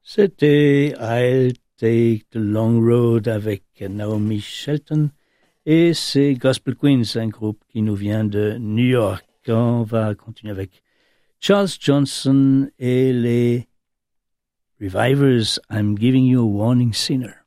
C'était I'll Take the Long Road avec Naomi Shelton et c'est Gospel Queens, un groupe qui nous vient de New York. On va continuer avec Charles Johnson et les Revivers, I'm Giving You a Warning Sinner.